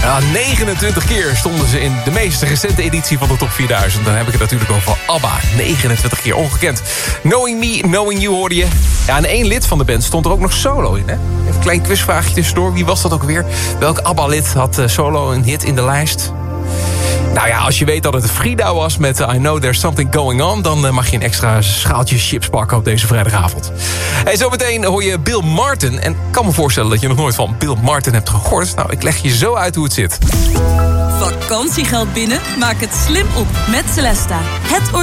Ja, 29 keer stonden ze in de meest recente editie van de Top 4000. Dan heb ik het natuurlijk over ABBA. 29 keer, ongekend. Knowing Me, Knowing You hoorde je. Ja, en 1 lid van de band stond er ook nog solo in, hè? Even een klein quizvraagje tussendoor. Wie was dat ook weer? Welk ABBA-lid had solo een hit in de lijst? Nou ja, als je weet dat het Frida was met I Know There's Something Going On... dan mag je een extra schaaltje chips pakken op deze vrijdagavond. En zometeen hoor je Bill Martin. En ik kan me voorstellen dat je nog nooit van Bill Martin hebt gehoord. Nou, ik leg je zo uit hoe het zit. Vakantiegeld binnen? Maak het slim op met Celesta. Het